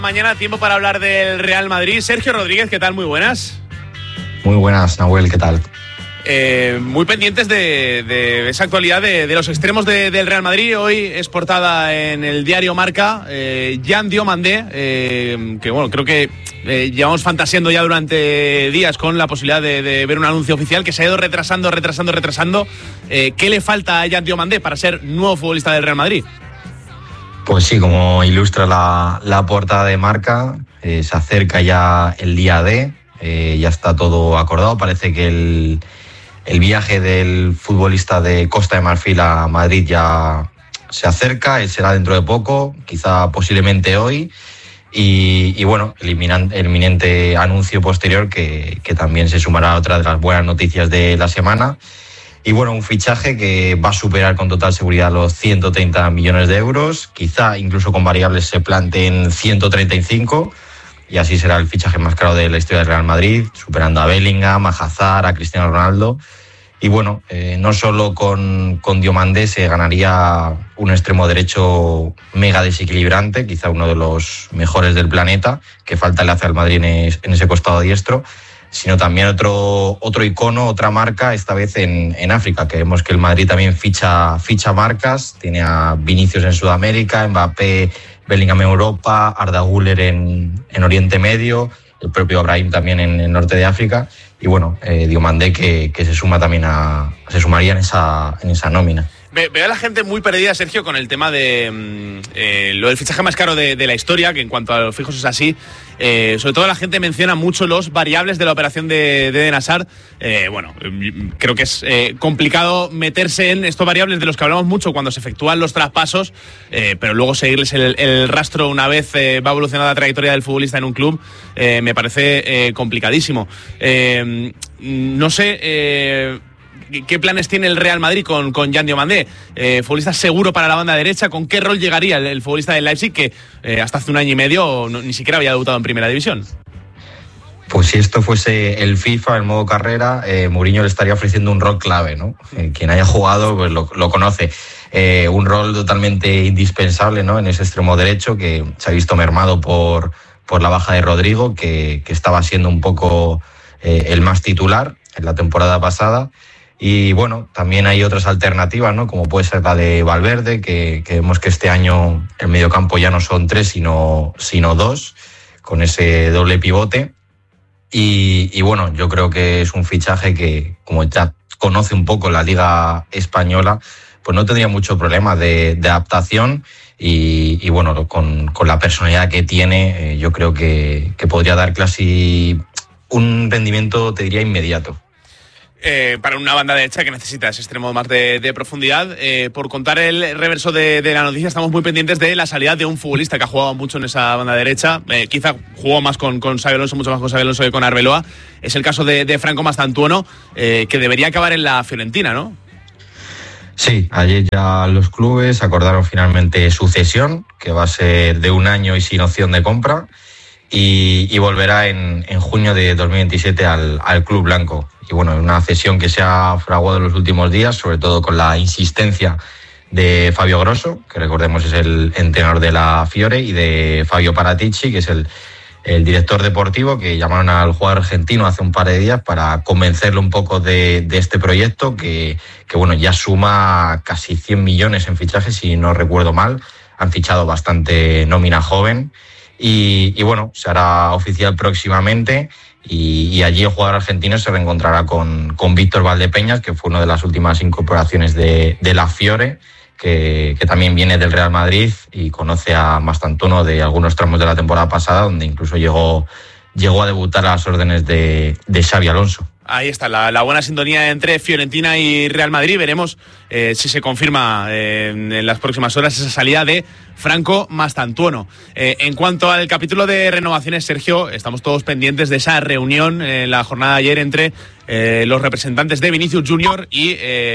Mañana tiempo para hablar del Real Madrid. Sergio Rodríguez, ¿qué tal? Muy buenas. Muy buenas, Nahuel, ¿qué tal? Muy pendientes de esa actualidad de los extremos del Real Madrid. Hoy es portada en el diario Marca, Yan Diomandé, que bueno, creo que llevamos fantaseando ya durante días con la posibilidad de ver un anuncio oficial que se ha ido retrasando. ¿Qué le falta a Yan Diomandé para ser nuevo futbolista del Real Madrid? Pues sí, como ilustra la portada de Marca, se acerca ya el día D, ya está todo acordado. Parece que el viaje del futbolista de Costa de Marfil a Madrid ya se acerca, será dentro de poco, quizá posiblemente hoy. Y bueno, el inminente anuncio posterior que también se sumará a otra de las buenas noticias de la semana. Y bueno, un fichaje que va a superar con total seguridad los 130 millones de euros, quizá incluso con variables se planteen 135, y así será el fichaje más caro de la historia del Real Madrid, superando a Bellingham, a Hazard, a Cristiano Ronaldo. Y bueno, no solo con Diomandé se ganaría un extremo derecho mega desequilibrante, quizá uno de los mejores del planeta, que falta le hace al Madrid en ese costado diestro, sino también otro icono, otra marca, esta vez en África, que vemos que el Madrid también ficha marcas, tiene a Vinicius en Sudamérica, Mbappé, Bellingham en Europa, Arda Güler en Oriente Medio, el propio Brahim también en el norte de África, y bueno, Diomandé que se sumaría en esa nómina. Veo a la gente muy perdida, Sergio, con el tema de lo del fichaje más caro de la historia, que en cuanto a los fijos es así. Sobre todo la gente menciona mucho los variables de la operación de Eden Hazard. Bueno, creo que es complicado meterse en estos variables de los que hablamos mucho cuando se efectúan los traspasos, pero luego seguirles el rastro una vez va evolucionando la trayectoria del futbolista en un club, me parece complicadísimo. No sé... ¿Qué planes tiene el Real Madrid con Yan Diomandé? Futbolista seguro para la banda derecha. ¿Con qué rol llegaría el futbolista del Leipzig que hasta hace un año y medio ni siquiera había debutado en Primera División? Pues si esto fuese el FIFA, el modo carrera, Mourinho le estaría ofreciendo un rol clave, ¿no? Quien haya jugado pues lo conoce. Un rol totalmente indispensable, ¿no? En ese extremo derecho que se ha visto mermado por la baja de Rodrigo, que estaba siendo un poco el más titular en la temporada pasada. Y bueno, también hay otras alternativas, ¿no? Como puede ser la de Valverde, que vemos que este año el mediocampo ya no son 3, sino 2, con ese doble pivote. Y bueno, yo creo que es un fichaje que, como ya conoce un poco la Liga Española, pues no tendría mucho problema de adaptación. Y bueno, con la personalidad que tiene, yo creo que podría dar casi un rendimiento, te diría, inmediato. Para una banda derecha que necesita ese extremo más de profundidad. Por contar el reverso de la noticia, estamos muy pendientes de la salida de un futbolista que ha jugado mucho en esa banda derecha. Quizá jugó más con Xabi Alonso, mucho más con Xabi Alonso que con Arbeloa. Es el caso de Franco Mastantuono, que debería acabar en la Fiorentina, ¿no? Sí, ayer ya los clubes acordaron finalmente su cesión, que va a ser de 1 año y sin opción de compra. Y volverá en junio de 2027 al club blanco. Y bueno, una cesión que se ha fraguado en los últimos días, sobre todo con la insistencia de Fabio Grosso, que recordemos es el entrenador de la Fiore, y de Fabio Paratici, que es el director deportivo, que llamaron al jugador argentino hace un par de días para convencerlo un poco de este proyecto, que bueno, ya suma casi 100 millones en fichajes, si no recuerdo mal. Han fichado bastante nómina joven. Y bueno, se hará oficial próximamente y allí el jugador argentino se reencontrará con Víctor Valdepeñas, que fue una de las últimas incorporaciones de la Fiore, que también viene del Real Madrid y conoce a Mastantuono de algunos tramos de la temporada pasada, donde incluso llegó a debutar a las órdenes de Xabi Alonso. Ahí está, la buena sintonía entre Fiorentina y Real Madrid. Veremos si se confirma en las próximas horas esa salida de Franco Mastantuono. En cuanto al capítulo de renovaciones, Sergio, estamos todos pendientes de esa reunión en la jornada de ayer entre los representantes de Vinicius Junior y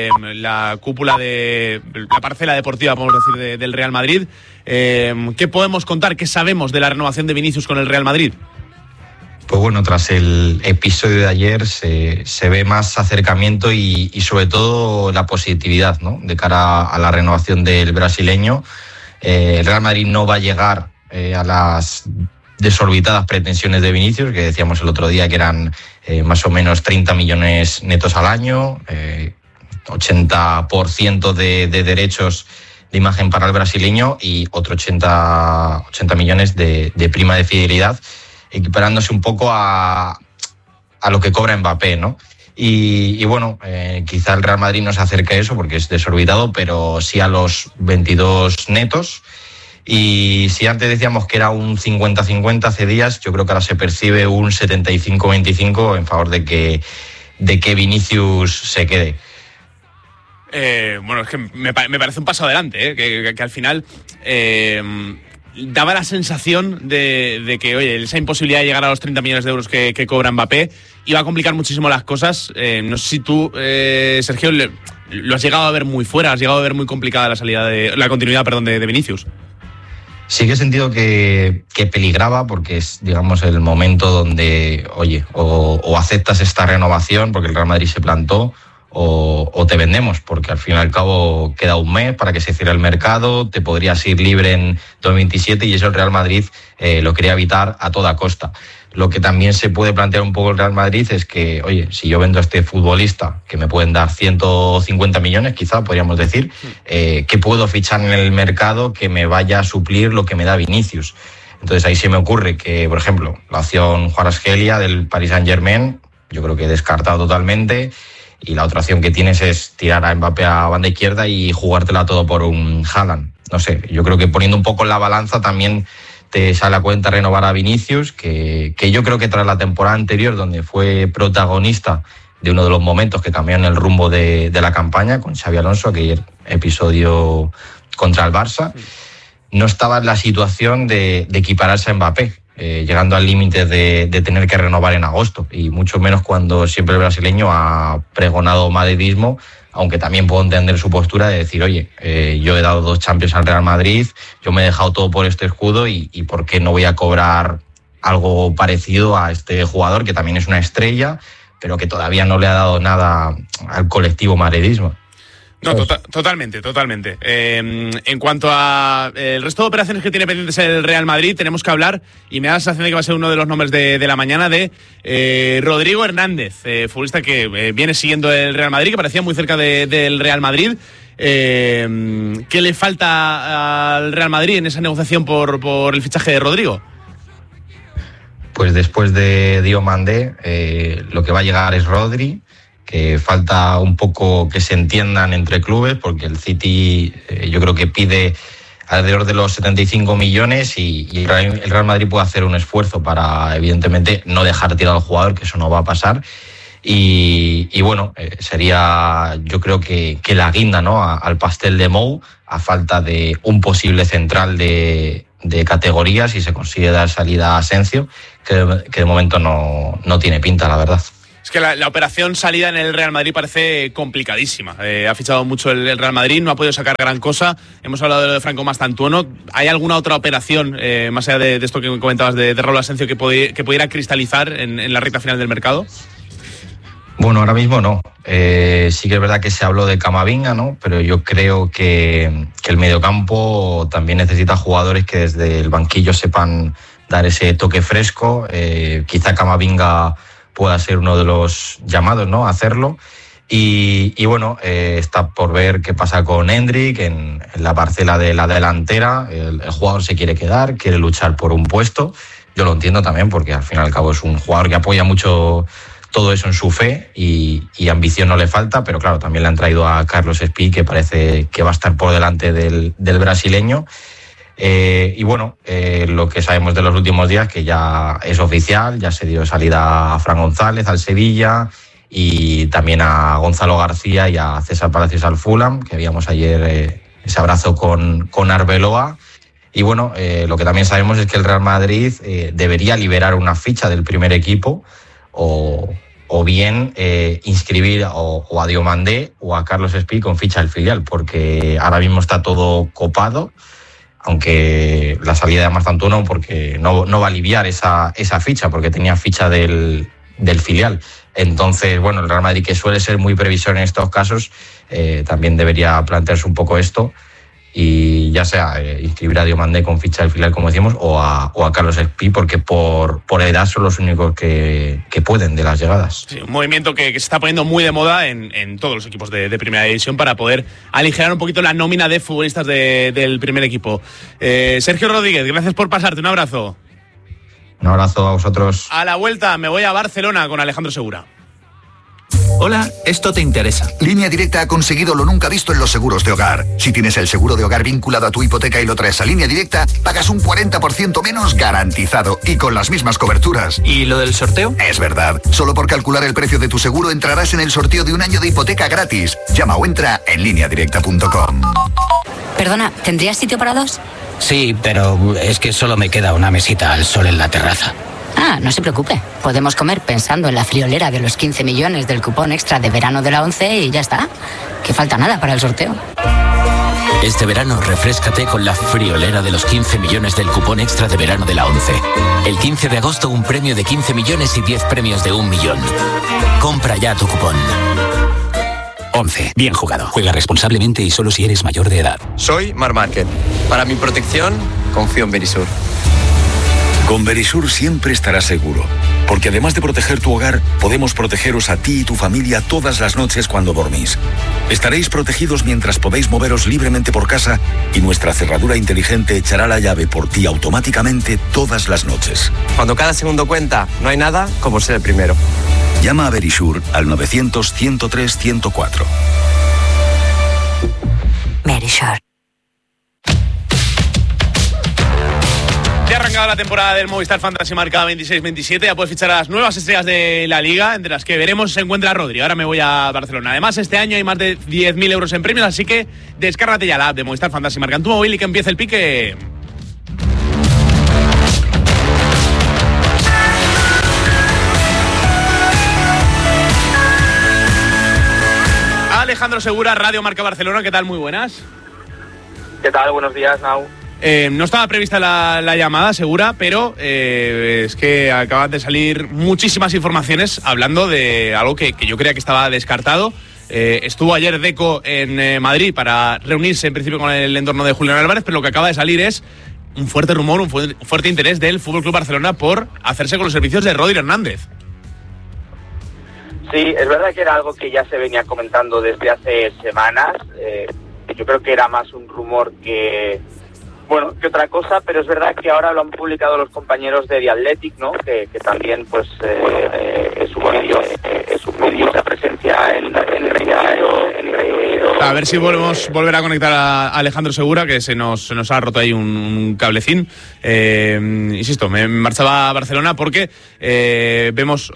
la cúpula de la parcela deportiva, podemos decir, del Real Madrid. ¿Qué podemos contar? ¿Qué sabemos de la renovación de Vinicius con el Real Madrid? Pues bueno, tras el episodio de ayer se ve más acercamiento y sobre todo la positividad, ¿no?, de cara a la renovación del brasileño. El Real Madrid no va a llegar a las desorbitadas pretensiones de Vinicius, que decíamos el otro día que eran más o menos 30 millones netos al año, 80% de derechos de imagen para el brasileño y otro 80 millones de prima de fidelidad, equiparándose un poco a lo que cobra Mbappé, ¿no? Y bueno, quizá el Real Madrid no se acerque a eso porque es desorbitado, pero sí a los 22 netos. Y si antes decíamos que era un 50-50 hace días, yo creo que ahora se percibe un 75-25 en favor de que Vinicius se quede. Bueno, es que me parece un paso adelante, que al final daba la sensación de que, oye, esa imposibilidad de llegar a los 30 millones de euros que cobra Mbappé iba a complicar muchísimo las cosas. No sé si tú, Sergio, lo has llegado a ver muy fuera, has llegado a ver muy complicada la continuidad de Vinicius. Sí que he sentido que peligraba porque es, digamos, el momento donde, oye, o aceptas esta renovación porque el Real Madrid se plantó, o te vendemos, porque al fin y al cabo queda un mes para que se cierre el mercado, te podrías ir libre en 2027 y eso el Real Madrid lo quería evitar a toda costa. Lo que también se puede plantear un poco el Real Madrid es que, oye, si yo vendo a este futbolista, que me pueden dar 150 millones, quizá podríamos decir, ¿qué puedo fichar en el mercado que me vaya a suplir lo que me da Vinicius? Entonces ahí se me ocurre que, por ejemplo, la opción Kvaratskhelia del Paris Saint-Germain, yo creo que he descartado totalmente. Y la otra opción que tienes es tirar a Mbappé a banda izquierda y jugártela todo por un Haaland. No sé, yo creo que poniendo un poco en la balanza también te sale a cuenta renovar a Vinicius, que yo creo que tras la temporada anterior, donde fue protagonista de uno de los momentos que cambiaron el rumbo de la campaña, con Xabi Alonso, aquel episodio contra el Barça, no estaba en la situación de equipararse a Mbappé. Llegando al límite de tener que renovar en agosto y mucho menos cuando siempre el brasileño ha pregonado madridismo, aunque también puedo entender su postura de decir, oye, yo he dado 2 Champions al Real Madrid, yo me he dejado todo por este escudo y ¿por qué no voy a cobrar algo parecido a este jugador que también es una estrella, pero que todavía no le ha dado nada al colectivo madridismo? No, totalmente. En cuanto a el resto de operaciones que tiene pendientes el Real Madrid, tenemos que hablar, y me da la sensación de que va a ser uno de los nombres de la mañana, de Rodrigo Hernández, futbolista que viene siguiendo el Real Madrid, que parecía muy cerca del Real Madrid. ¿Qué le falta al Real Madrid en esa negociación por el fichaje de Rodrigo? Pues después de Diomandé, lo que va a llegar es Rodri, que falta un poco que se entiendan entre clubes, porque el City yo creo que pide alrededor de los 75 millones y el Real Madrid puede hacer un esfuerzo para, evidentemente, no dejar tirado al jugador, que eso no va a pasar. Y bueno, sería, yo creo que la guinda, ¿no?, al pastel de Mou, a falta de un posible central de categoría, si se consigue dar salida a Asensio, que de momento no tiene pinta, la verdad. Es que la operación salida en el Real Madrid parece complicadísima. Ha fichado mucho el Real Madrid, no ha podido sacar gran cosa. Hemos hablado de lo de Franco Mastantuono. ¿Hay alguna otra operación, más allá de esto que comentabas de Raúl Asensio, que pudiera cristalizar en la recta final del mercado? Bueno, ahora mismo no. Sí que es verdad que se habló de Camavinga, ¿no? Pero yo creo que el mediocampo también necesita jugadores que desde el banquillo sepan dar ese toque fresco. Quizá Camavinga pueda ser uno de los llamados, ¿no?, a hacerlo. Y bueno, está por ver qué pasa con Endrick en la parcela de la delantera. El jugador se quiere quedar, quiere luchar por un puesto. Yo lo entiendo también porque al fin y al cabo es un jugador que apoya mucho todo eso en su fe y ambición no le falta, pero claro, también le han traído a Carlos Espí, que parece que va a estar por delante del brasileño. Y bueno, lo que sabemos de los últimos días, que ya es oficial, ya se dio salida a Fran González al Sevilla y también a Gonzalo García y a César Palacios al Fulham, que veíamos ayer ese abrazo con Arbeloa. Y bueno, lo que también sabemos es que el Real Madrid debería liberar una ficha del primer equipo o bien inscribir o a Diomandé o a Carlos Espí con ficha del filial, porque ahora mismo está todo copado, aunque la salida de Mastantuono porque no va a aliviar esa ficha, porque tenía ficha del filial. Entonces, bueno, el Real Madrid, que suele ser muy previsor en estos casos, también debería plantearse un poco esto y ya sea inscribir a Diomandé con ficha del filial, como decíamos, o a Carlos Espí, porque por edad son los únicos que pueden de las llegadas. Sí, un movimiento que se está poniendo muy de moda en todos los equipos de primera división para poder aligerar un poquito la nómina de futbolistas del primer equipo. Sergio Rodríguez, gracias por pasarte, un abrazo. Un abrazo a vosotros. A la vuelta me voy a Barcelona con Alejandro Segura. Hola, esto te interesa. Línea Directa ha conseguido lo nunca visto en los seguros de hogar. Si tienes el seguro de hogar vinculado a tu hipoteca y lo traes a Línea Directa, pagas un 40% menos garantizado y con las mismas coberturas. ¿Y lo del sorteo? Es verdad. Solo por calcular el precio de tu seguro entrarás en el sorteo de un año de hipoteca gratis. Llama o entra en lineadirecta.com. Perdona, ¿tendrías sitio para dos? Sí, pero es que solo me queda una mesita al sol en la terraza. Ah, no se preocupe. Podemos comer pensando en la friolera de los 15 millones del cupón extra de verano de la ONCE y ya está. Que falta nada para el sorteo. Este verano refréscate con la friolera de los 15 millones del cupón extra de verano de la ONCE. El 15 de agosto un premio de 15 millones y 10 premios de 1 millón. Compra ya tu cupón. ONCE. Bien jugado. Juega responsablemente y solo si eres mayor de edad. Soy Marc Márquez. Para mi protección, confío en Verisur. Con Verisur siempre estarás seguro, porque además de proteger tu hogar, podemos protegeros a ti y tu familia todas las noches cuando dormís. Estaréis protegidos mientras podéis moveros libremente por casa y nuestra cerradura inteligente echará la llave por ti automáticamente todas las noches. Cuando cada segundo cuenta, no hay nada como ser el primero. Llama a Verisur al 900-103-104. Verisur. Ya ha arrancado la temporada del Movistar Fantasy Marca 26-27. Ya puedes fichar a las nuevas estrellas de la Liga, entre las que veremos se encuentra Rodri. Ahora me voy a Barcelona. Además, este año hay más de 10.000 euros en premios, así que descárgate ya la app de Movistar Fantasy Marca en tu móvil y que empiece el pique. Alejandro Segura, Radio Marca Barcelona. ¿Qué tal? Muy buenas. ¿Qué tal? Buenos días, Nau. No estaba prevista la llamada, Segura, pero es que acaban de salir muchísimas informaciones hablando de algo que yo creía que estaba descartado. Estuvo ayer Deco en Madrid para reunirse en principio con el entorno de Julián Álvarez, pero lo que acaba de salir es un fuerte rumor, un fuerte interés del FC Barcelona por hacerse con los servicios de Rodri Hernández. Sí, es verdad que era algo que ya se venía comentando desde hace semanas. Yo creo que era más un rumor que otra cosa, pero es verdad que ahora lo han publicado los compañeros de The Athletic, ¿no? Que también pues es un medio de presencia en el medio. A ver si podemos volver a conectar a Alejandro Segura, que se nos ha roto ahí un cablecín. Insisto, me marchaba a Barcelona porque vemos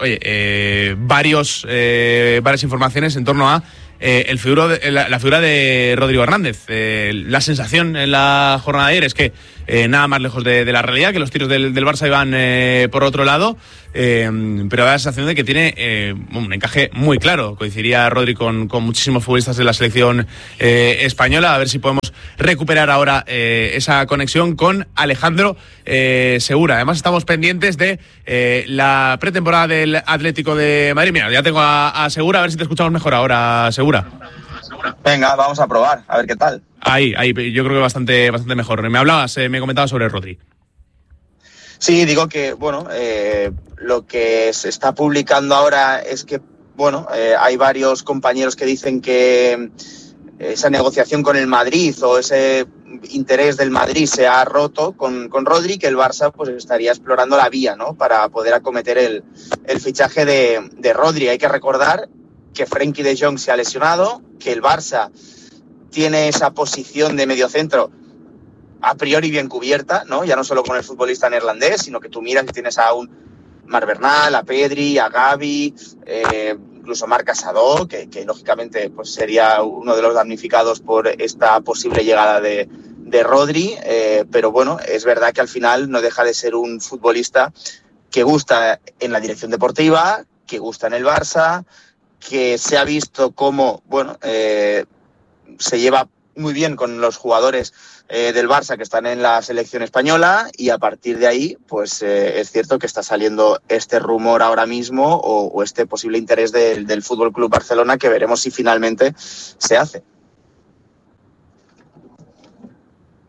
varias informaciones en torno a la figura de Rodrigo Hernández. La sensación en la jornada de ayer es que nada más lejos de la realidad, que los tiros del Barça iban por otro lado, pero da la sensación de que tiene un encaje muy claro. Coincidiría Rodri con muchísimos futbolistas de la selección española. A ver si podemos recuperar ahora esa conexión con Alejandro Segura. Además estamos pendientes de la pretemporada del Atlético de Madrid. Mira, ya tengo a Segura, a ver si te escuchamos mejor ahora, Segura. Venga, vamos a probar, a ver qué tal. Ahí, yo creo que bastante mejor. Me comentabas sobre Rodri. Sí, digo que, lo que se está publicando ahora es que, hay varios compañeros que dicen que esa negociación con el Madrid o ese interés del Madrid se ha roto con Rodri, que el Barça pues estaría explorando la vía, ¿no?, para poder acometer el fichaje de Rodri. Hay que recordar que Frenkie de Jong se ha lesionado, que el Barça tiene esa posición de mediocentro a priori bien cubierta, ¿no? Ya no solo con el futbolista neerlandés, sino que tú miras y tienes a un Marc Bernal, a Pedri, a Gavi, incluso Marc Casado, que lógicamente pues sería uno de los damnificados por esta posible llegada de Rodri, pero bueno, es verdad que al final no deja de ser un futbolista que gusta en la dirección deportiva, que gusta en el Barça, que se ha visto cómo se lleva muy bien con los jugadores del Barça que están en la selección española, y a partir de ahí pues es cierto que está saliendo este rumor ahora mismo o este posible interés del FC Barcelona, que veremos si finalmente se hace.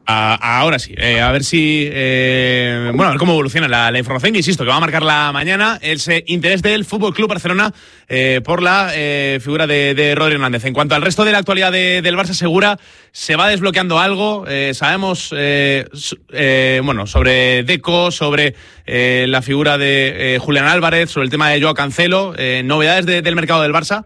Ahora sí, a ver si a ver cómo evoluciona la información, que insisto, que va a marcar la mañana ese interés del Fútbol Club Barcelona por la figura de Rodri Hernández. En cuanto al resto de la actualidad del Barça, Segura, se va desbloqueando algo. Sabemos sobre Deco, sobre la figura de Julián Álvarez, sobre el tema de Joao Cancelo. ¿Novedades del mercado del Barça?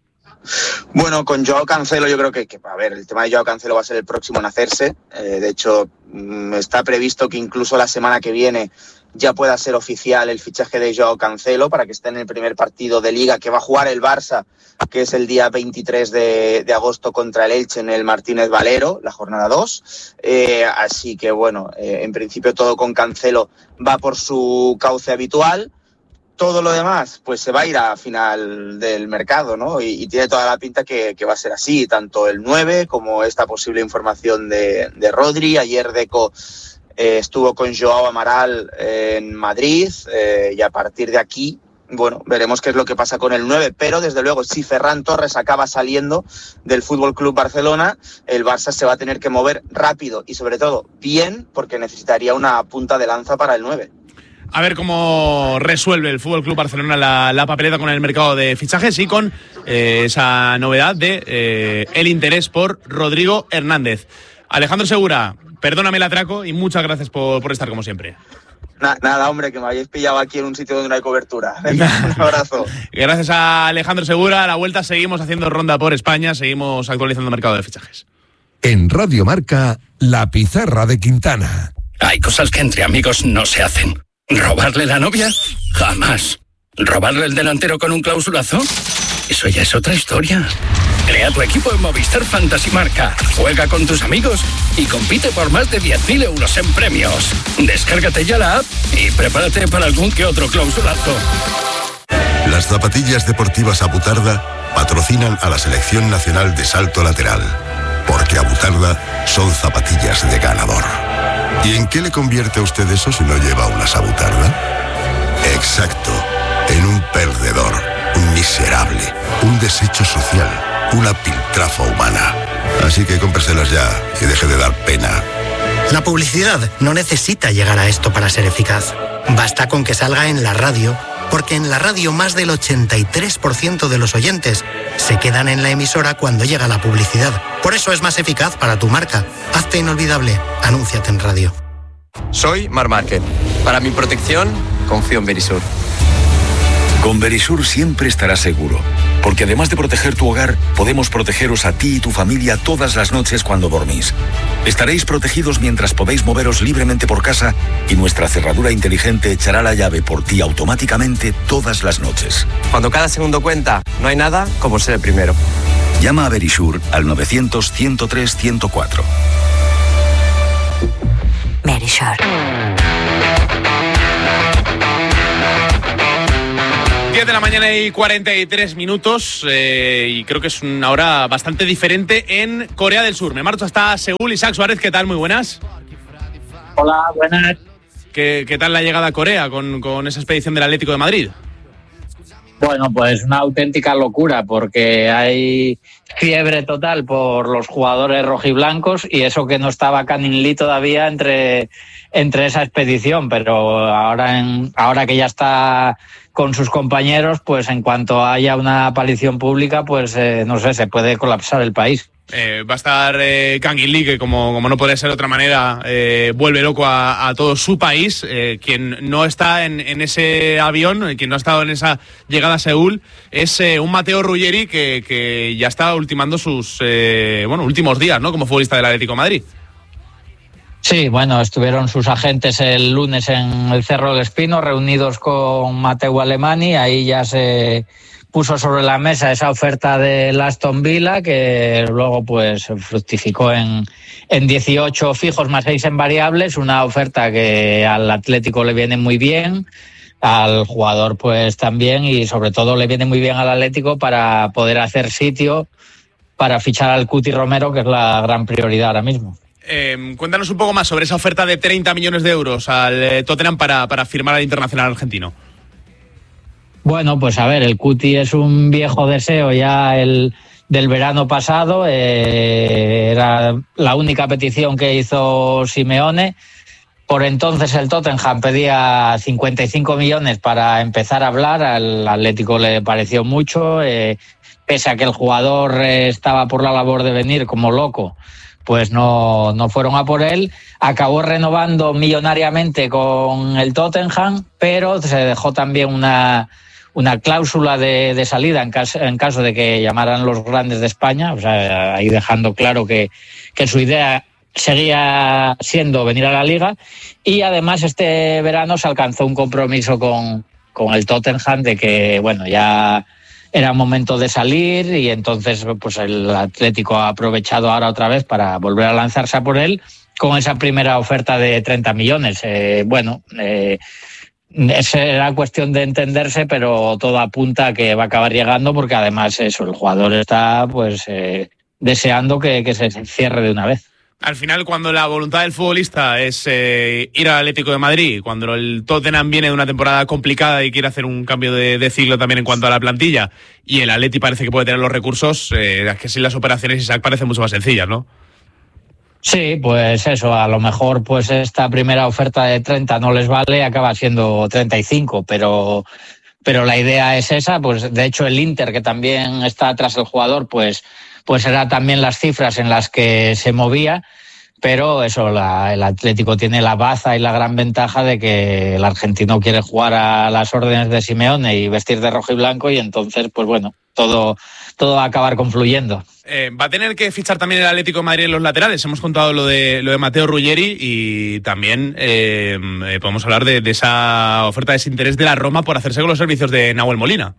Bueno, con Joao Cancelo yo creo que el tema de Joao Cancelo va a ser el próximo en hacerse. De hecho, está previsto que incluso la semana que viene ya pueda ser oficial el fichaje de Joao Cancelo para que esté en el primer partido de Liga que va a jugar el Barça, que es el día 23 de agosto contra el Elche en el Martínez Valero, la jornada 2. Así que en principio todo con Cancelo va por su cauce habitual. Todo lo demás, pues se va a ir a final del mercado, ¿no? Y tiene toda la pinta que va a ser así, tanto el 9 como esta posible información de Rodri. Ayer Deco estuvo con Joao Amaral en Madrid y a partir de aquí, veremos qué es lo que pasa con el 9. Pero desde luego, si Ferran Torres acaba saliendo del Fútbol Club Barcelona, el Barça se va a tener que mover rápido y sobre todo bien, porque necesitaría una punta de lanza para el 9. A ver cómo resuelve el FC Barcelona la papeleta con el mercado de fichajes y con esa novedad de el interés por Rodrigo Hernández. Alejandro Segura, perdóname el atraco y muchas gracias por estar como siempre. Nada, hombre, que me habéis pillado aquí en un sitio donde no hay cobertura. Un abrazo. Gracias a Alejandro Segura. A la vuelta seguimos haciendo ronda por España, seguimos actualizando el mercado de fichajes. En Radio Marca, la pizarra de Quintana. Hay cosas que entre amigos no se hacen. ¿Robarle la novia? Jamás. ¿Robarle el delantero con un clausulazo? Eso ya es otra historia. Crea tu equipo en Movistar Fantasy Marca. Juega con tus amigos y compite por más de 10.000 euros en premios. Descárgate ya la app y prepárate para algún que otro clausulazo. Las zapatillas deportivas Abutarda patrocinan a la Selección Nacional de Salto Lateral. Porque Abutarda son zapatillas de ganador. ¿Y en qué le convierte a usted eso si no lleva una Abutarda? Exacto, en un perdedor, un miserable, un desecho social, una piltrafa humana. Así que cómpreselas ya y deje de dar pena. La publicidad no necesita llegar a esto para ser eficaz. Basta con que salga en la radio, porque en la radio más del 83% de los oyentes se quedan en la emisora cuando llega la publicidad. Por eso es más eficaz para tu marca. Hazte inolvidable. Anúnciate en radio. Soy Mar Márquez. Para mi protección, confío en Verisur. Con Verisur siempre estarás seguro, porque además de proteger tu hogar, podemos protegeros a ti y tu familia todas las noches cuando dormís. Estaréis protegidos mientras podéis moveros libremente por casa y nuestra cerradura inteligente echará la llave por ti automáticamente todas las noches. Cuando cada segundo cuenta, no hay nada como ser el primero. Llama a Verisur al 900-103-104. Verisur. 10 de la mañana y 43 minutos y creo que es una hora bastante diferente en Corea del Sur. Me marcho hasta Seúl. Isaac Suárez, ¿qué tal? Muy buenas. Hola, buenas. ¿Qué tal la llegada a Corea con esa expedición del Atlético de Madrid? Bueno, pues una auténtica locura porque hay fiebre total por los jugadores rojiblancos y eso que no estaba Canin Lee todavía entre esa expedición, pero ahora que ya está con sus compañeros, pues en cuanto haya una aparición pública, pues no sé, se puede colapsar el país. Va a estar Kang In Lee, que como no puede ser de otra manera, vuelve loco a todo su país. Quien no está en ese avión, quien no ha estado en esa llegada a Seúl, es un Mateo Ruggeri que ya está ultimando sus últimos días, ¿no?, como futbolista del Atlético de Madrid. Sí, bueno, estuvieron sus agentes el lunes en el Cerro del Espino reunidos con Mateu Alemany. Ahí ya se puso sobre la mesa esa oferta del Aston Villa que luego pues fructificó en 18 fijos más 6 en variables, una oferta que al Atlético le viene muy bien, al jugador pues también, y sobre todo le viene muy bien al Atlético para poder hacer sitio para fichar al Cuti Romero, que es la gran prioridad ahora mismo. Cuéntanos un poco más sobre esa oferta de 30 millones de euros al Tottenham para firmar al internacional argentino. Bueno, pues a ver, el Cuti es un viejo deseo, ya el del verano pasado. Era la única petición que hizo Simeone. Por entonces el Tottenham pedía 55 millones para empezar a hablar. Al Atlético le pareció mucho, pese a que el jugador estaba por la labor de venir como loco, pues no fueron a por él. Acabó renovando millonariamente con el Tottenham, pero se dejó también una cláusula de salida en caso de que llamaran los grandes de España, o sea, ahí dejando claro que su idea seguía siendo venir a la Liga. Y además este verano se alcanzó un compromiso con el Tottenham de que, bueno, ya era momento de salir, y entonces pues el Atlético ha aprovechado ahora otra vez para volver a lanzarse a por él con esa primera oferta de 30 millones. Será cuestión de entenderse, pero todo apunta a que va a acabar llegando, porque además el jugador está pues deseando que se cierre de una vez. Al final, cuando la voluntad del futbolista es ir al Atlético de Madrid, cuando el Tottenham viene de una temporada complicada y quiere hacer un cambio de ciclo también en cuanto a la plantilla, y el Atleti parece que puede tener los recursos, es que sí, las operaciones Isaac parecen mucho más sencillas, ¿no? Sí, pues eso, a lo mejor pues esta primera oferta de 30 no les vale, acaba siendo 35, pero la idea es esa. Pues de hecho el Inter, que también está tras el jugador, pues era también las cifras en las que se movía, pero eso, el Atlético tiene la baza y la gran ventaja de que el argentino quiere jugar a las órdenes de Simeone y vestir de rojo y blanco, y entonces pues bueno, todo va a acabar confluyendo. Va a tener que fichar también el Atlético de Madrid en los laterales. Hemos contado lo de Matteo Ruggeri, y también podemos hablar de esa oferta de desinterés de la Roma por hacerse con los servicios de Nahuel Molina.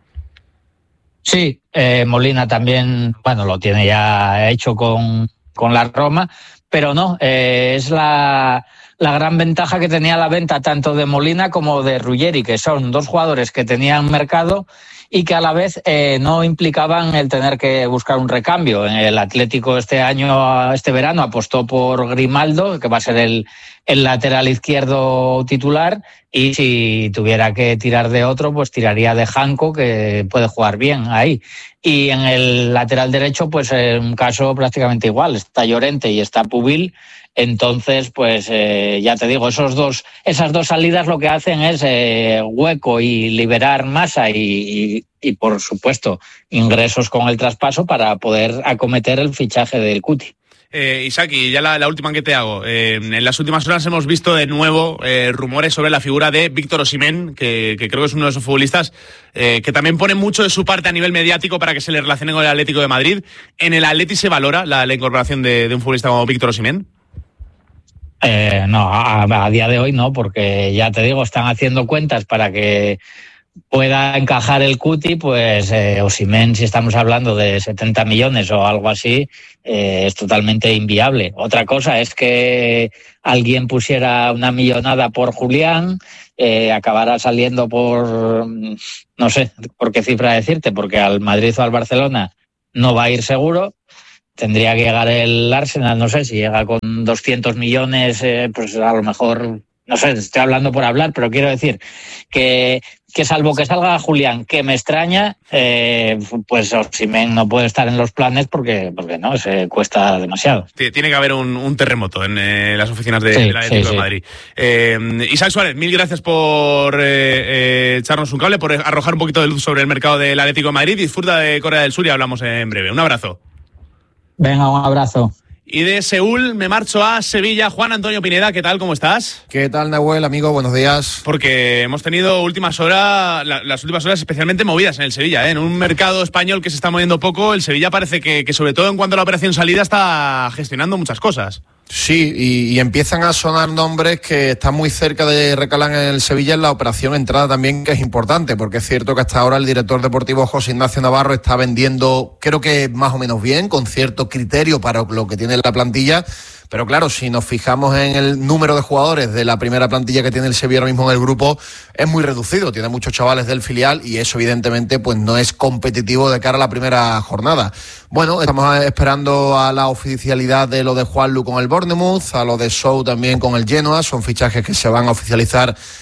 Sí, Molina también, bueno, lo tiene ya hecho con la Roma, pero no, es la gran ventaja que tenía la venta tanto de Molina como de Ruggeri, que son dos jugadores que tenían mercado y que a la vez no implicaban el tener que buscar un recambio. El Atlético este verano apostó por Grimaldo, que va a ser el lateral izquierdo titular, y si tuviera que tirar de otro, pues tiraría de Janko, que puede jugar bien ahí. Y en el lateral derecho, pues un caso prácticamente igual, está Llorente y está Pubil. Entonces, pues ya te digo, esas dos salidas lo que hacen es hueco y liberar masa y por supuesto ingresos con el traspaso para poder acometer el fichaje del Cuti. Isaac, y ya la última que te hago. En las últimas horas hemos visto de nuevo rumores sobre la figura de Víctor Osimhen, que creo que es uno de esos futbolistas que también pone mucho de su parte a nivel mediático para que se le relacione con el Atlético de Madrid. ¿En el Atleti se valora la incorporación de un futbolista como Víctor Osimhen? No, a día de hoy no, porque ya te digo, están haciendo cuentas para que pueda encajar el Cuti. Pues Osimhen, si estamos hablando de 70 millones o algo así, es totalmente inviable. Otra cosa es que alguien pusiera una millonada por Julián, acabará saliendo por, no sé por qué cifra decirte, porque al Madrid o al Barcelona no va a ir seguro. Tendría que llegar el Arsenal, no sé, si llega con 200 millones, pues a lo mejor, no sé, estoy hablando por hablar, pero quiero decir que salvo que salga Julián, que me extraña, pues Osimhen no puede estar en los planes porque no, se cuesta demasiado. Tiene que haber un terremoto en las oficinas del Atlético de Madrid. Isaac Suárez, mil gracias por echarnos un cable, por arrojar un poquito de luz sobre el mercado del Atlético de Madrid. Disfruta de Corea del Sur y hablamos en breve. Un abrazo. Venga, un abrazo. Y de Seúl me marcho a Sevilla. Juan Antonio Pineda, ¿qué tal? ¿Cómo estás? ¿Qué tal, Nahuel, amigo? Buenos días. Porque hemos tenido las últimas horas especialmente movidas en el Sevilla, ¿eh? En un mercado español que se está moviendo poco, el Sevilla parece que sobre todo en cuanto a la operación salida está gestionando muchas cosas. Sí, y empiezan a sonar nombres que están muy cerca de recalar en el Sevilla en la operación entrada también, que es importante, porque es cierto que hasta ahora el director deportivo José Ignacio Navarro está vendiendo, creo que más o menos bien, con cierto criterio para lo que tiene la plantilla. Pero claro, si nos fijamos en el número de jugadores de la primera plantilla que tiene el Sevilla ahora mismo en el grupo, es muy reducido. Tiene muchos chavales del filial y eso evidentemente pues no es competitivo de cara a la primera jornada. Bueno, estamos esperando a la oficialidad de lo de Juanlu con el Bournemouth, a lo de Sou también con el Genoa. Son fichajes que se van a oficializar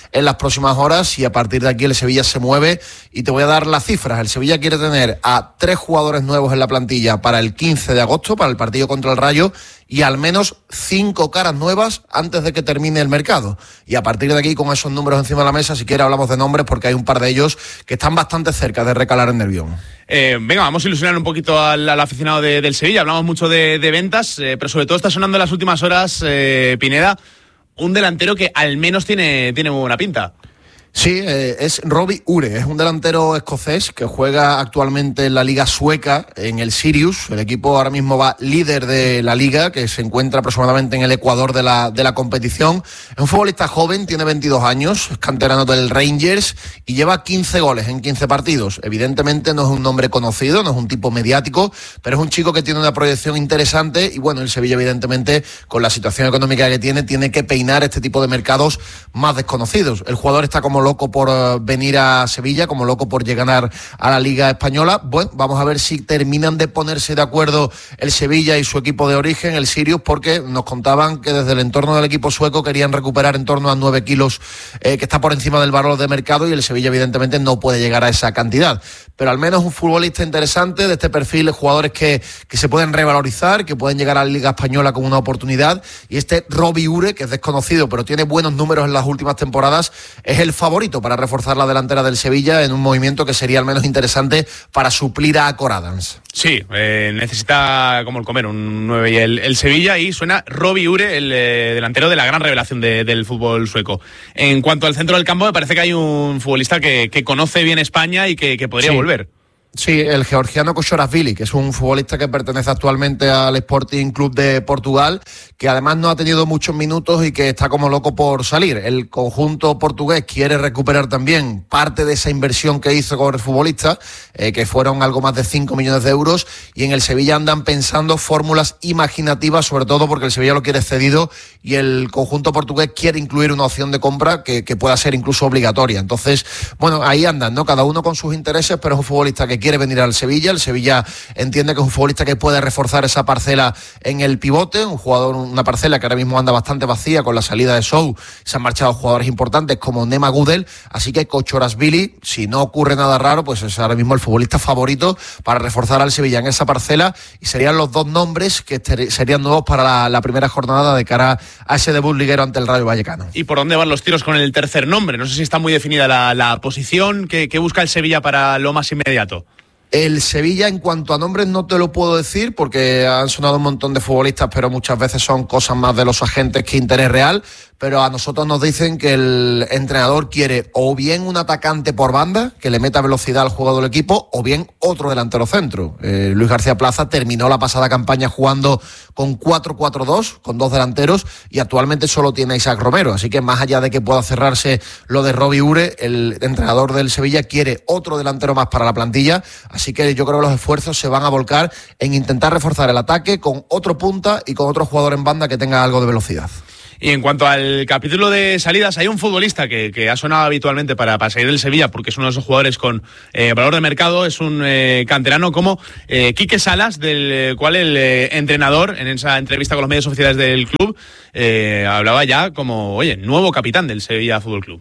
en las próximas horas y a partir de aquí el Sevilla se mueve y te voy a dar las cifras. El Sevilla quiere tener a 3 jugadores nuevos en la plantilla para el 15 de agosto, para el partido contra el Rayo, y al menos 5 caras nuevas antes de que termine el mercado. Y a partir de aquí, con esos números encima de la mesa, si quieres hablamos de nombres, porque hay un par de ellos que están bastante cerca de recalar en Nervión. Venga, vamos a ilusionar un poquito al aficionado del Sevilla. Hablamos mucho de ventas, pero sobre todo está sonando en las últimas horas, Pineda, un delantero que al menos tiene muy buena pinta. Sí, es Robbie Ure, es un delantero escocés que juega actualmente en la liga sueca, en el Sirius. El equipo ahora mismo va líder de la liga, que se encuentra aproximadamente en el ecuador de la competición. Es un futbolista joven, tiene 22 años, es canterano del Rangers y lleva 15 goles en 15 partidos. Evidentemente no es un nombre conocido, no es un tipo mediático, pero es un chico que tiene una proyección interesante y bueno, el Sevilla evidentemente con la situación económica que tiene que peinar este tipo de mercados más desconocidos. El jugador está como loco por venir a Sevilla, como loco por llegar a la Liga Española. Bueno, vamos a ver si terminan de ponerse de acuerdo el Sevilla y su equipo de origen, el Sirius, porque nos contaban que desde el entorno del equipo sueco querían recuperar en torno a 9 kilos, que está por encima del valor de mercado, y el Sevilla evidentemente no puede llegar a esa cantidad. Pero al menos un futbolista interesante de este perfil, de jugadores que se pueden revalorizar, que pueden llegar a la Liga Española como una oportunidad. Y este Robbie Ure, que es desconocido, pero tiene buenos números en las últimas temporadas, es el favorito para reforzar la delantera del Sevilla en un movimiento que sería al menos interesante para suplir a Cor Adams. Sí, necesita como el comer un 9 y el Sevilla, y suena Robbie Ure, el delantero de la gran revelación del fútbol sueco. En cuanto al centro del campo, me parece que hay un futbolista que conoce bien España y que podría volver. Sí, el georgiano Kochorazvili, que es un futbolista que pertenece actualmente al Sporting Club de Portugal, que además no ha tenido muchos minutos y que está como loco por salir. El conjunto portugués quiere recuperar también parte de esa inversión que hizo con el futbolista, que fueron algo más de 5 millones de euros, y en el Sevilla andan pensando fórmulas imaginativas, sobre todo porque el Sevilla lo quiere cedido y el conjunto portugués quiere incluir una opción de compra que pueda ser incluso obligatoria. Entonces, bueno, ahí andan, ¿no? Cada uno con sus intereses, pero es un futbolista que quiere venir al Sevilla. El Sevilla entiende que es un futbolista que puede reforzar esa parcela en el pivote, un jugador, una parcela que ahora mismo anda bastante vacía con la salida de Sou. Se han marchado jugadores importantes como Nema Gudel, así que Kochorazvili, si no ocurre nada raro, pues es ahora mismo el futbolista favorito para reforzar al Sevilla en esa parcela, y serían los 2 nombres que serían nuevos para la primera jornada de cara a ese debut liguero ante el Rayo Vallecano. ¿Y por dónde van los tiros con el tercer nombre? No sé si está muy definida la posición que busca el Sevilla para lo más inmediato. El Sevilla, en cuanto a nombres, no te lo puedo decir porque han sonado un montón de futbolistas, pero muchas veces son cosas más de los agentes que interés real. Pero a nosotros nos dicen que el entrenador quiere o bien un atacante por banda que le meta velocidad al juego del equipo, o bien otro delantero centro. Luis García Plaza terminó la pasada campaña jugando con 4-4-2, con 2 delanteros, y actualmente solo tiene a Isaac Romero. Así que más allá de que pueda cerrarse lo de Robbie Ure, el entrenador del Sevilla quiere otro delantero más para la plantilla. Así que yo creo que los esfuerzos se van a volcar en intentar reforzar el ataque con otro punta y con otro jugador en banda que tenga algo de velocidad. Y en cuanto al capítulo de salidas, hay un futbolista que ha sonado habitualmente para salir del Sevilla, porque es uno de esos jugadores con valor de mercado, es un canterano como Quique Salas, del cual el entrenador, en esa entrevista con los medios oficiales del club, hablaba ya como, oye, nuevo capitán del Sevilla Fútbol Club.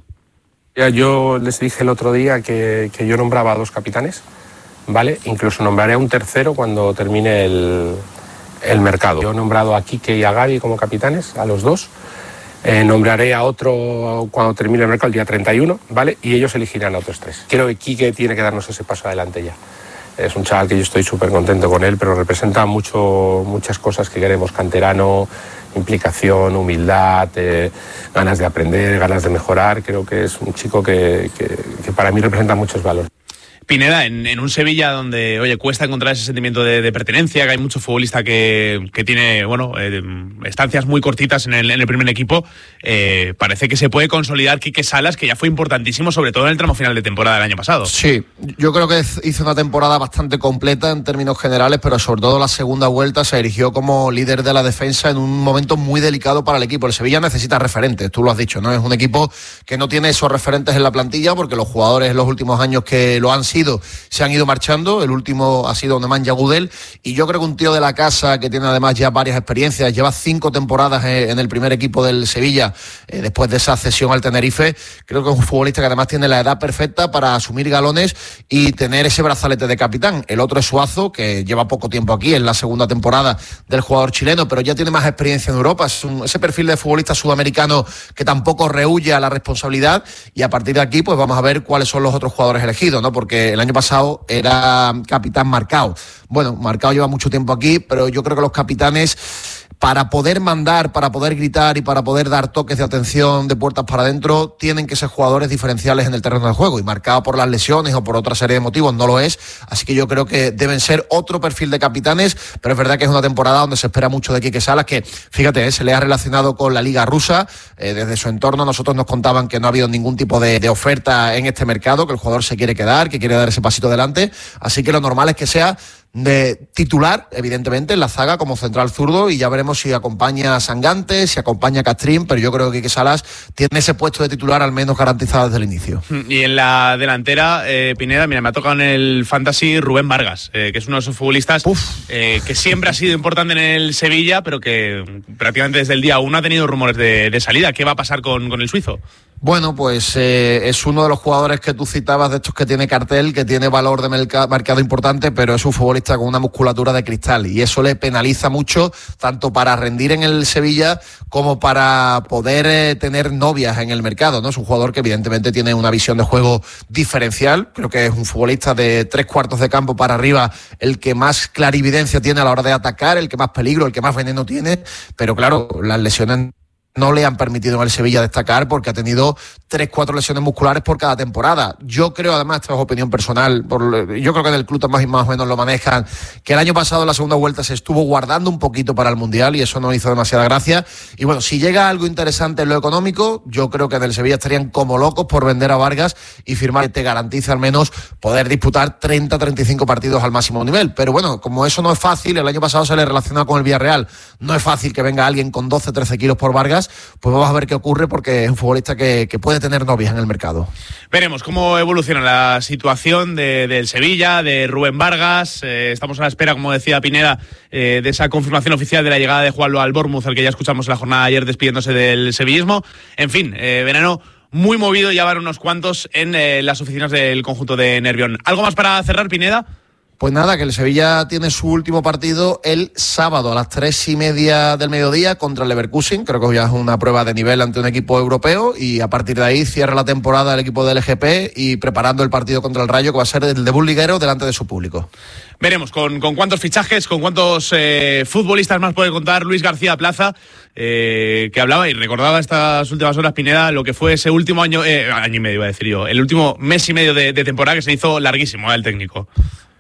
Yo les dije el otro día que yo nombraba a 2 capitanes, ¿vale? Incluso nombraré a un tercero cuando termine el mercado. Yo he nombrado a Quique y a Gaby como capitanes, a los 2. Nombraré a otro cuando termine el mercado el día 31, ¿vale? Y ellos elegirán a otros 3. Creo que Quique tiene que darnos ese paso adelante ya. Es un chaval que yo estoy súper contento con él, pero representa muchas cosas que queremos: canterano, implicación, humildad, ganas de aprender, ganas de mejorar. Creo que es un chico que para mí representa muchos valores. Pineda, en un Sevilla donde, oye, cuesta encontrar ese sentimiento de pertenencia, que hay mucho futbolista que tiene, bueno, estancias muy cortitas en el primer equipo, parece que se puede consolidar Quique Salas, que ya fue importantísimo, sobre todo en el tramo final de temporada del año pasado. Sí, yo creo que hizo una temporada bastante completa en términos generales, pero sobre todo la segunda vuelta se erigió como líder de la defensa en un momento muy delicado para el equipo. El Sevilla necesita referentes, tú lo has dicho, ¿no? Es un equipo que no tiene esos referentes en la plantilla, porque los jugadores en los últimos años que lo han sido sido se han ido marchando. El último ha sido Nemanja Gudel, y yo creo que un tío de la casa que tiene además ya varias experiencias, lleva 5 temporadas en el primer equipo del Sevilla después de esa cesión al Tenerife, creo que es un futbolista que además tiene la edad perfecta para asumir galones y tener ese brazalete de capitán. El otro es Suazo, que lleva poco tiempo aquí, en la segunda temporada del jugador chileno, pero ya tiene más experiencia en Europa. Es ese perfil de futbolista sudamericano que tampoco rehúye a la responsabilidad, y a partir de aquí pues vamos a ver cuáles son los otros jugadores elegidos, ¿no? Porque el año pasado era capitán Marcao. Bueno, Marcao lleva mucho tiempo aquí, pero yo creo que los capitanes, para poder mandar, para poder gritar y para poder dar toques de atención de puertas para adentro, tienen que ser jugadores diferenciales en el terreno de juego, y Marcao por las lesiones o por otra serie de motivos no lo es, así que yo creo que deben ser otro perfil de capitanes. Pero es verdad que es una temporada donde se espera mucho de Quique Salas, que fíjate, se le ha relacionado con la Liga Rusa, desde su entorno nosotros nos contaban que no ha habido ningún tipo de oferta en este mercado, que el jugador se quiere quedar, que quiere dar ese pasito adelante, así que lo normal es que sea de titular, evidentemente, en la zaga como central zurdo, y ya veremos si acompaña a Sangante, si acompaña a Castrín, pero yo creo que Quique Salas tiene ese puesto de titular al menos garantizado desde el inicio. Y en la delantera, Pineda, mira, me ha tocado en el Fantasy Rubén Vargas, que es uno de esos futbolistas que siempre ha sido importante en el Sevilla, pero que prácticamente desde el día 1 ha tenido rumores de salida. ¿Qué va a pasar con el suizo? Bueno, pues es uno de los jugadores que tú citabas, de estos que tiene cartel, que tiene valor de mercado importante, pero es un futbolista con una musculatura de cristal, y eso le penaliza mucho, tanto para rendir en el Sevilla como para poder tener novias en el mercado, ¿no? Es un jugador que evidentemente tiene una visión de juego diferencial. Creo que es un futbolista de 3 cuartos de campo para arriba, el que más clarividencia tiene a la hora de atacar, el que más peligro, el que más veneno tiene, pero claro, las lesiones no le han permitido en el Sevilla destacar, porque ha tenido 3-4 lesiones musculares por cada temporada. Yo creo, además, esta es opinión personal, yo creo que en el club más o menos lo manejan, que el año pasado en la segunda vuelta se estuvo guardando un poquito para el Mundial, y eso no hizo demasiada gracia. Y bueno, si llega algo interesante en lo económico, yo creo que en el Sevilla estarían como locos por vender a Vargas y firmar, que te garantiza al menos poder disputar 30-35 partidos al máximo nivel. Pero bueno, como eso no es fácil, el año pasado se le relacionaba con el Villarreal, no es fácil que venga alguien con 12-13 kilos por Vargas. Pues vamos a ver qué ocurre, porque es un futbolista que puede tener novias en el mercado. Veremos cómo evoluciona la situación del Sevilla, de Rubén Vargas. Estamos a la espera, como decía Pineda, de esa confirmación oficial de la llegada de Juanlo al Bournemouth, al que ya escuchamos en la jornada de ayer despidiéndose del sevillismo. En fin, verano muy movido, ya van unos cuantos en las oficinas del conjunto de Nervión. ¿Algo más para cerrar, Pineda? Pues nada, que el Sevilla tiene su último partido el sábado a las 3:30 del mediodía contra el Leverkusen. Creo que ya es una prueba de nivel ante un equipo europeo, y a partir de ahí cierra la temporada el equipo del LGP, y preparando el partido contra el Rayo, que va a ser el debut liguero delante de su público. Veremos con cuántos fichajes, con cuántos futbolistas más puede contar Luis García Plaza, que hablaba y recordaba estas últimas horas, Pineda, lo que fue ese último año y medio, iba a decir yo, el último mes y medio de temporada, que se hizo larguísimo el técnico.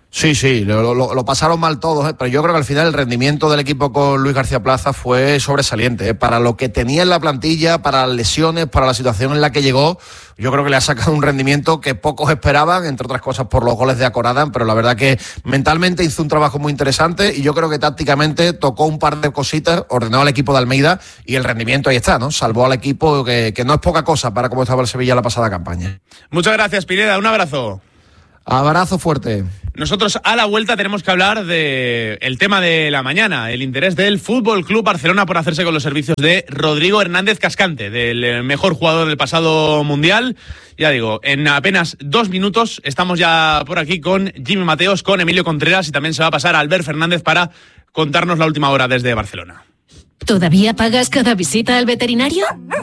Sí, lo pasaron mal todos, pero yo creo que al final el rendimiento del equipo con Luis García Plaza fue sobresaliente. Para lo que tenía en la plantilla, para las lesiones, para la situación en la que llegó, yo creo que le ha sacado un rendimiento que pocos esperaban, entre otras cosas por los goles de Akoradan, pero la verdad que mentalmente hizo un trabajo muy interesante, y yo creo que tácticamente tocó un par de cositas, ordenó al equipo de Almeida, y el rendimiento ahí está, ¿no? Salvó al equipo, que no es poca cosa para cómo estaba el Sevilla la pasada campaña. Muchas gracias, Pineda, un abrazo. Abrazo fuerte. Nosotros a la vuelta tenemos que hablar del tema de la mañana, el interés del Fútbol Club Barcelona por hacerse con los servicios de Rodrigo Hernández Cascante, del mejor jugador del pasado Mundial. Ya digo, en apenas 2 minutos estamos ya por aquí con Jimmy Mateos, con Emilio Contreras, y también se va a pasar Albert Fernández para contarnos la última hora desde Barcelona. ¿Todavía pagas cada visita al veterinario?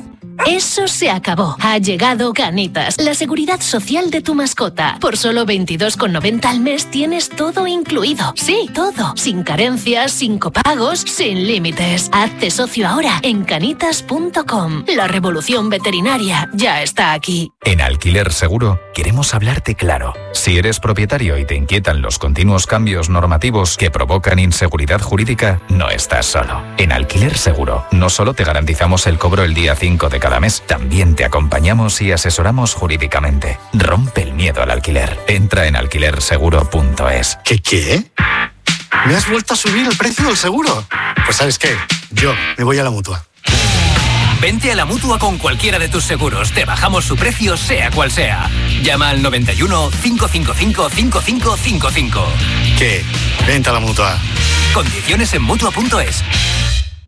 Eso se acabó. Ha llegado Canitas, la seguridad social de tu mascota. Por solo 22,90 al mes tienes todo incluido. Sí, todo. Sin carencias, sin copagos, sin límites. Hazte socio ahora en canitas.com. La revolución veterinaria ya está aquí. En Alquiler Seguro queremos hablarte claro. Si eres propietario y te inquietan los continuos cambios normativos que provocan inseguridad jurídica, no estás solo. En Alquiler Seguro no solo te garantizamos el cobro el día 5 de cada mes, también te acompañamos y asesoramos jurídicamente. Rompe el miedo al alquiler. Entra en alquilerseguro.es. ¿Qué? ¿Me has vuelto a subir el precio del seguro? Pues ¿sabes qué? Yo me voy a la Mutua. Vente a la Mutua con cualquiera de tus seguros. Te bajamos su precio, sea cual sea. Llama al 91 555 5555. ¿Qué? Vente a la Mutua. Condiciones en Mutua.es.